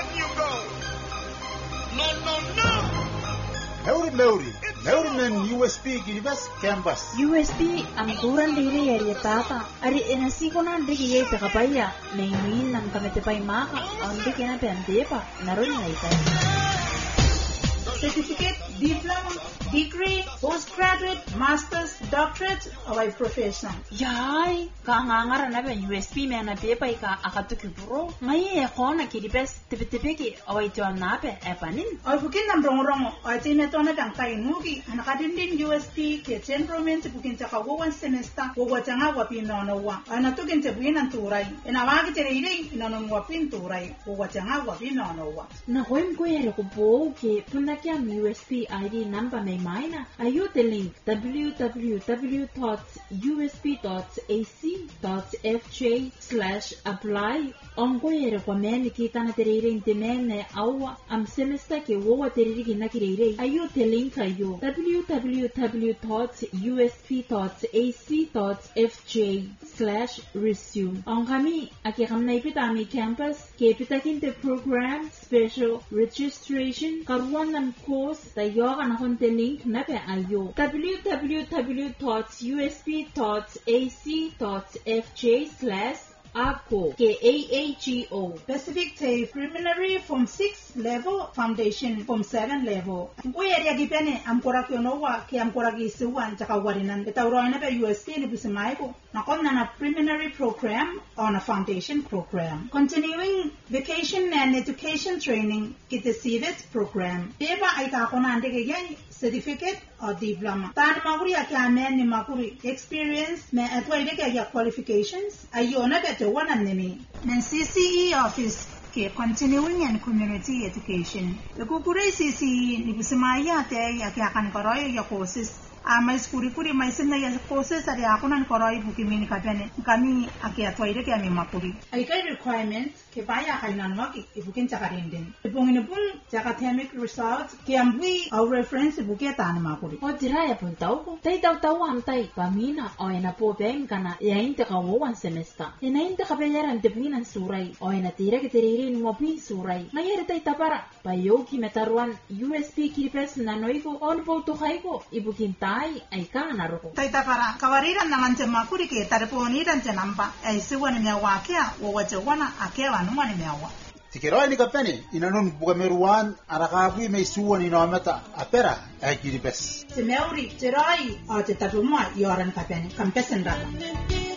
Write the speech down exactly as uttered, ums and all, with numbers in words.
you go. No, no, no. Meuri meuri. Meuri men U S B Kiribes campus. U S B ang turan diri yari tata. Ari enasiko na diri yay takapaya. Naimin ng kametepay maka. Ondi kinapente pa. Naroon na ito. Certificate, diploma, degree, postgraduate, master's, doctorate, away profession. Yay, kaangangara na ba U S B me na pepay ka akatukiburo. Ngayon ako na Kiribes tipitipiki away tuwan na ba epanin. Ay bukin ng rong-rong ay tineto na dang kayo nugi. Anakadin din U S B kaya temperament bukin sa kawawan semester wawatang wapin nonowa. Ay natukin sa buhin ang turay. Inawagi tira-iray inanong wapin turay wawatang wapin nonowa. Nakuim ko yari ko po ke punaki ang U S B I D number may maina. Ayo the link w w w dot u s b dot a c dot f j slash apply. Ang ko yari ko men kita na tiriring timene awa am semester ke wawa tiriring na kiriring. Ayo the link ayo w w w dot u s b dot a c dot f j slash resume. Ang kami aki kam na ipitami campus ke ipitakin the program special registration karuan ng course tayo ka na konti link na pe ayo w w w dot u s b dot a c dot f j slash AGO K A A G O Pacific Tay Preliminary Form six level Foundation Form seven level. Kuya ria gipene am korak yonowa ki am korak isuwan tsaka warinan bitawro na pa U S B ni bisimay ko nakon na na preliminary program on a foundation program. Continuing vacation and education training kita C V E T program. Eba ay ka ko na ande kaya certificate or diploma. Tan maguri akya men ni maguri experience me atwai de kaya qualifications ayona beto one nimi. Men C C E office ke continuing and community education. Lekukure C C E ni bisimaya te akya kan koroy ya courses. Ama skuri kuri mai sinna ya courses ari ako nan koroy bukimini kapene kami akya twaide ke ami makuri. Ay kay requirement ke baya kainan maki ibukin chakarin din. Ibungin pun academic results ke ambui au reference buke tan makuri. O diraya pun tau ko. Tai tau tau am tai pamina o ina po ben kana ya inte ka one semester. Ina inte ka bayaran te pinan surai o ina tira ke tiririn mo pin surai. Mayar tai tapara payoki metaruan U S B Kiribes na noiko on po to haiko ibukin tai ay ka na roko. Tai tapara kawariran naman te makuri ke tarponiran te namba ay suwan me wakia wo wacha wana akewa numani mewa. Tikiroi ni kapeni inanun bukameruan arakabu may suwan inometa apera ay Kiribes. Te meuri te rai o te tapuma yoran kapeni kampesen rata.